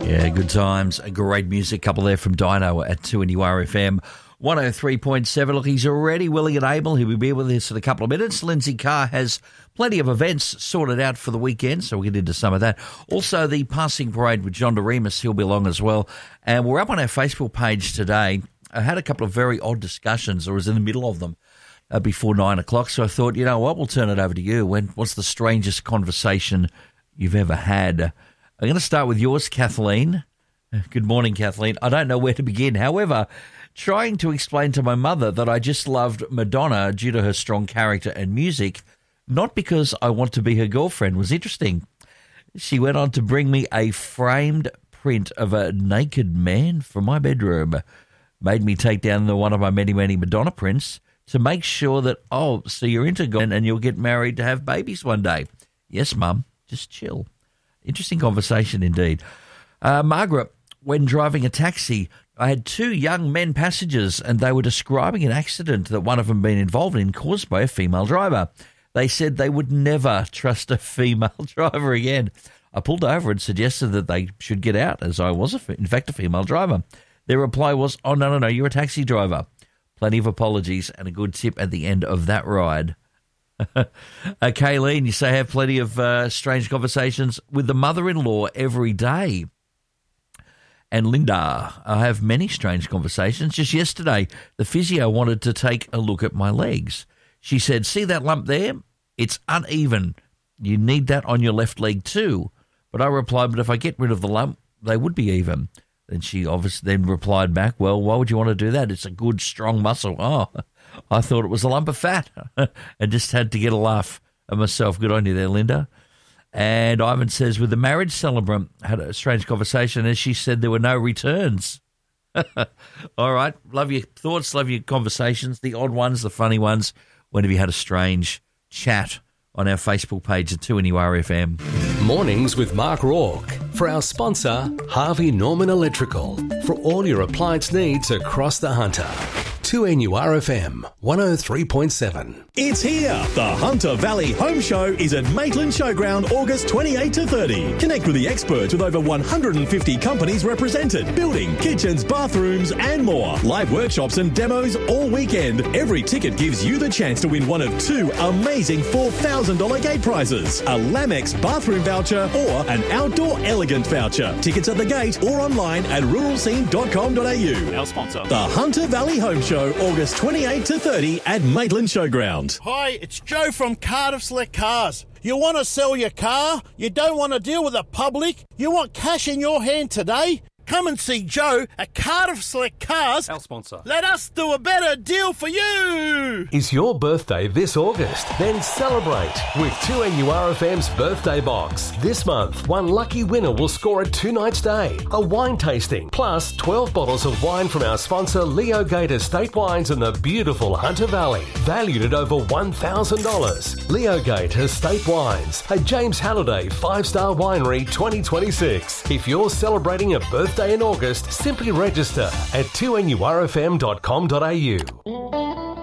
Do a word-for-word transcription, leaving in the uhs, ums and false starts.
Yeah, good times. Great music. Couple there from Dino at two N U R F M. one oh three point seven. Look, he's already willing and able. He'll be with us in a couple of minutes. Lindsay Carr has plenty of events sorted out for the weekend, so we'll get into some of that. Also, the passing parade with John DeRemus, he'll be along as well. And we're up on our Facebook page today. I had a couple of very odd discussions, or was in the middle of them, uh, before nine o'clock. So I thought, you know what, we'll turn it over to you. When, what's the strangest conversation you've ever had? I'm going to start with yours, Kathleen. Good morning, Kathleen. I don't know where to begin. However, trying to explain to my mother that I just loved Madonna due to her strong character and music, not because I want to be her girlfriend, was interesting. She went on to bring me a framed print of a naked man from my bedroom. Made me take down the one of my many, many Madonna prints to make sure that, oh, so you're into God and you'll get married to have babies one day. Yes, Mum, just chill. Interesting conversation indeed. Uh, Margaret, when driving a taxi, I had two young men passengers and they were describing an accident that one of them been involved in caused by a female driver. They said they would never trust a female driver again. I pulled over and suggested that they should get out as I was, a, in fact, a female driver. Their reply was, oh, no, no, no, you're a taxi driver. Plenty of apologies and a good tip at the end of that ride. uh, Kayleen, you say I have plenty of uh, strange conversations with the mother-in-law every day. And Linda, I have many strange conversations. Just yesterday, the physio wanted to take a look at my legs. She said, see that lump there? It's uneven. You need that on your left leg too. But I replied, but if I get rid of the lump, they would be even. And she obviously then replied back, well, why would you want to do that? It's a good, strong muscle. Oh, I thought it was a lump of fat. I just had to get a laugh at myself. Good on you there, Linda. And Ivan says, with the marriage celebrant, had a strange conversation as she said there were no returns. All right. Love your thoughts, love your conversations, the odd ones, the funny ones. When have you had a strange chat on our Facebook page at two N U R F M? Mornings with Mark Rourke. For our sponsor, Harvey Norman Electrical. For all your appliance needs across the Hunter. two N U R F M, one oh three point seven. It's here. The Hunter Valley Home Show is at Maitland Showground, August twenty-eighth to thirtieth. Connect with the experts with over one hundred fifty companies represented. Building, kitchens, bathrooms and more. Live workshops and demos all weekend. Every ticket gives you the chance to win one of two amazing four thousand dollars gate prizes. A Lamex bathroom voucher or an outdoor elegant voucher. Tickets at the gate or online at rural scene dot com dot a u. Our sponsor. The Hunter Valley Home Show, August twenty-eighth to thirtieth at Maitland Showground. Hi, it's Joe from Cardiff Select Cars. You want to sell your car? You don't want to deal with the public? You want cash in your hand today? Come and see Joe at Cardiff Select Cars. Our sponsor. Let us do a better deal for you. Is your birthday this August? Then celebrate with two N U R F M's birthday box. This month, one lucky winner will score a two-night stay, a wine tasting, plus twelve bottles of wine from our sponsor Leo Gate Estate Wines in the beautiful Hunter Valley, valued at over one thousand dollars. Leo Gate Estate Wines, a James Halliday five-star winery twenty twenty-six. If you're celebrating a birthday in August, simply register at two N U R F M dot com dot a u.